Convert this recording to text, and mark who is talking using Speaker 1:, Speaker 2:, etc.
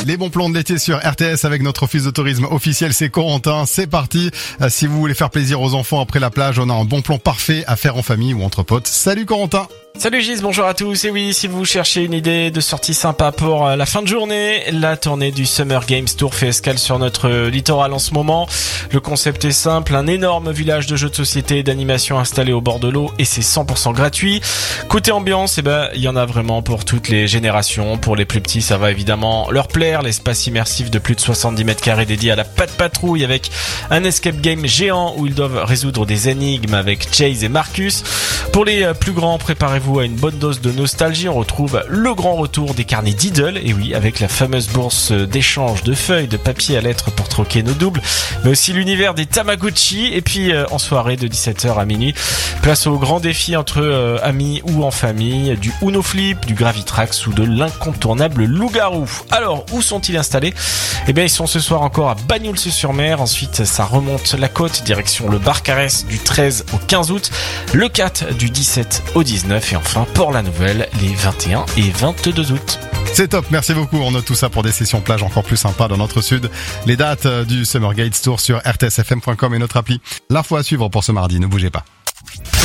Speaker 1: Les bons plans de l'été sur RTS avec notre office de tourisme officiel, c'est Corentin. C'est parti. Si vous voulez faire plaisir aux enfants après la plage, on a un bon plan parfait à faire en famille ou entre potes. Salut Corentin.
Speaker 2: Salut Gis, bonjour à tous. Et oui, si vous cherchez une idée de sortie sympa pour la fin de journée, la tournée du Summer Games Tour fait escale sur notre littoral en ce moment. Le concept est simple, un énorme village de jeux de société et d'animation installé au bord de l'eau et c'est 100% gratuit. Côté ambiance, il y en a vraiment pour toutes les générations. Pour les plus petits, ça va évidemment leur plaire. L'espace immersif de plus de 70 mètres carrés dédié à la patte patrouille avec un escape game géant où ils doivent résoudre des énigmes avec Chase et Marcus. Pour les plus grands, préparez-vous à une bonne dose de nostalgie. On retrouve le grand retour des carnets Diddle, et oui, avec la fameuse bourse d'échange de feuilles de papier à lettres pour troquer nos doubles, mais aussi l'univers des Tamagotchi. Et puis en soirée de 17h à minuit, place au grand défi entre amis ou en famille, du Uno Flip, du Gravitrax ou de l'incontournable Loup-Garou. Alors, où sont-ils installés ? Ils sont ce soir encore à Bagnols-sur-Mer. Ensuite, ça remonte la côte, direction le Barcarès du 13 au 15 août, le 4 du 17 au 19 et enfin pour la nouvelle les 21 et 22 août.
Speaker 1: C'est top, merci beaucoup. On note tout ça pour des sessions plage encore plus sympas dans notre sud. Les dates du Summer Games Tour sur rtsfm.com et notre appli. L'info à suivre pour ce mardi, ne bougez pas.